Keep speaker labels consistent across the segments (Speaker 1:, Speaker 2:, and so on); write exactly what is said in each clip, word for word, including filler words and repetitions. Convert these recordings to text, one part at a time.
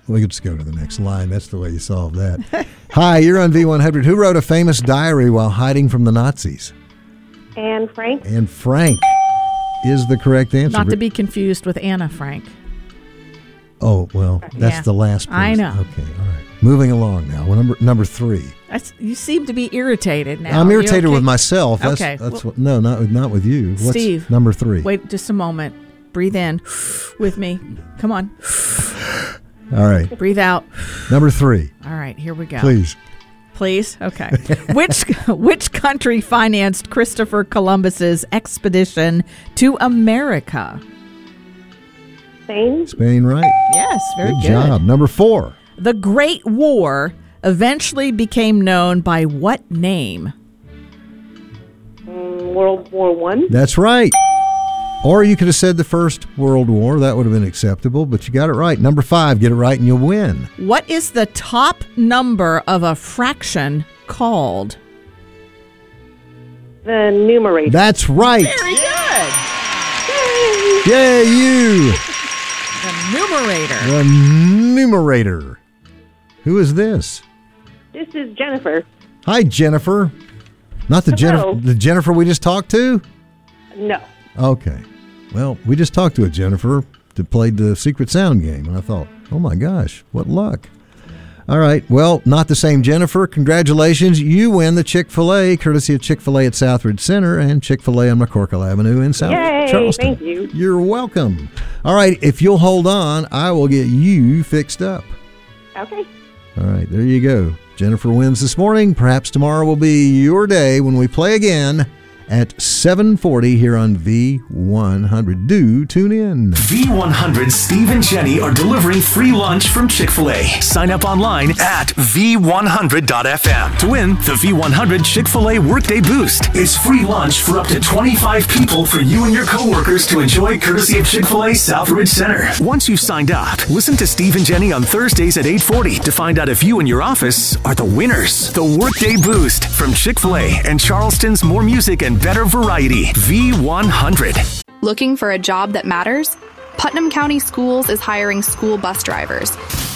Speaker 1: We'll just go to the next line. That's the way you solve that. Hi, you're on V one hundred. Who wrote a famous diary while hiding from the Nazis?
Speaker 2: Anne Frank.
Speaker 1: Anne Frank is the correct answer.
Speaker 3: Not to be confused with Anna Frank.
Speaker 1: Oh, well, that's
Speaker 3: Yeah.
Speaker 1: the last person.
Speaker 3: I know.
Speaker 1: Okay, all right. Moving along now. Well, number number three.
Speaker 3: That's, you seem to be irritated now.
Speaker 1: I'm
Speaker 3: You
Speaker 1: irritated
Speaker 3: okay?
Speaker 1: with myself. That's,
Speaker 3: Okay.
Speaker 1: That's
Speaker 3: Well-
Speaker 1: what, no, not not with you. What's
Speaker 3: Steve.
Speaker 1: number three?
Speaker 3: Wait just a moment. Breathe in with me. Come on.
Speaker 1: All right.
Speaker 3: Breathe out.
Speaker 1: Number three.
Speaker 3: All right, here we go.
Speaker 1: Please.
Speaker 3: Please? Okay. which which country financed Christopher Columbus's expedition to America?
Speaker 2: Spain.
Speaker 1: Spain, right?
Speaker 3: Yes, very good.
Speaker 1: Good job. Number four.
Speaker 3: The Great War eventually became known by what name?
Speaker 2: Mm, World War One.
Speaker 1: That's right. Or you could have said the First World War. That would have been acceptable, but you got it right. Number five. Get it right and you'll win.
Speaker 3: What is the top number of a fraction called?
Speaker 2: The numerator.
Speaker 1: That's right.
Speaker 3: Very good.
Speaker 1: Yay, you.
Speaker 3: The numerator.
Speaker 1: The numerator. Who is this?
Speaker 2: This is Jennifer.
Speaker 1: Hi, Jennifer. Not the Jennifer,
Speaker 2: Hello.
Speaker 1: the Jennifer we just talked to?
Speaker 2: No.
Speaker 1: Okay. Well, we just talked to a Jennifer that played the Secret Sound game, and I thought, oh my gosh, what luck. All right. Well, not the same Jennifer. Congratulations. You win the Chick-fil-A, courtesy of Chick-fil-A at Southridge Center and Chick-fil-A on McCorkle Avenue in South
Speaker 2: Yay,
Speaker 1: Charleston.
Speaker 2: thank you.
Speaker 1: You're welcome. All right. If you'll hold on, I will get you fixed up.
Speaker 2: Okay.
Speaker 1: All right. There you go. Jennifer wins this morning. Perhaps tomorrow will be your day when we play again at seven forty here on V one hundred. Do tune in.
Speaker 4: V one hundred Steve and Jenny are delivering free lunch from Chick-fil-A. Sign up online at V one hundred dot F M to win the V one hundred Chick-fil-A Workday Boost. It's free lunch for up to twenty-five people for you and your coworkers to enjoy courtesy of Chick-fil-A Southridge Center. Once you've signed up, listen to Steve and Jenny on Thursdays at eight forty to find out if you and your office are the winners. The Workday Boost from Chick-fil-A and Charleston's more music and better variety. V one hundred.
Speaker 5: Looking for a job that matters? Putnam County Schools is hiring school bus drivers.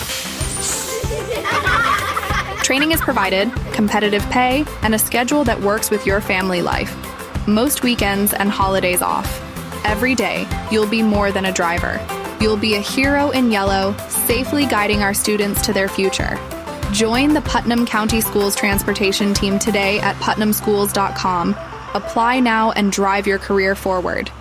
Speaker 5: Training is provided, competitive pay, and a schedule that works with your family life. Most weekends and holidays off. Every day, you'll be more than a driver. You'll be a hero in yellow, safely guiding our students to their future. Join the Putnam County Schools transportation team today at putnam schools dot com. Apply now and drive your career forward.